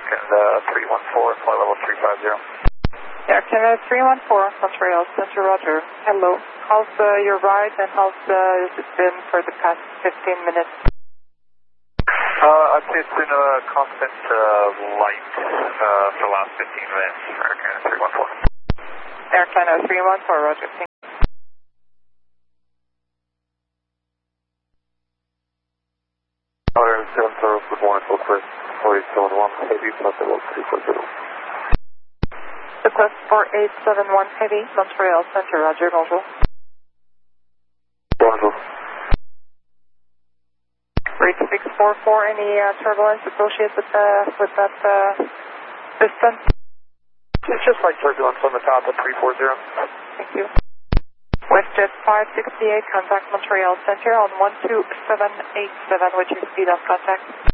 Canada 314, flight level 350. Air Canada 314, Montreal Center, roger. Hello. How's your ride and how's has it been for the past 15 minutes? I'd say it's been a constant light for the last 15 minutes, Air Canada 314. Air Canada 314, roger. Good morning, Southwest 4871 Heavy, flight level 340. Southwest 4871 Heavy, Montreal Center, roger, bonjour. Bonjour. Rate 644, any turbulence associated with that distance? It's just like turbulence on the top of 340. Thank you. WestJet 568, contact Montreal Center on 12787, with your speed of contact.